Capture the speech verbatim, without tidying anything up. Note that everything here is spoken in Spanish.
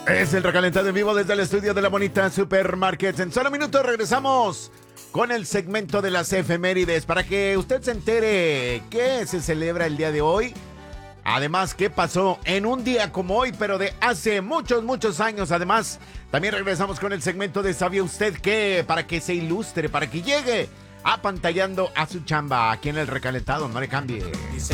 Es el recalentado en vivo desde el estudio de la bonita Supermarkets. En solo minutos regresamos con el segmento de las efemérides para que usted se entere qué se celebra el día de hoy. Además, qué pasó en un día como hoy, pero de hace muchos, muchos años. Además, también regresamos con el segmento de ¿sabía usted qué? Para que se ilustre, para que llegue apantallando a su chamba aquí en el recalentado. No le cambie.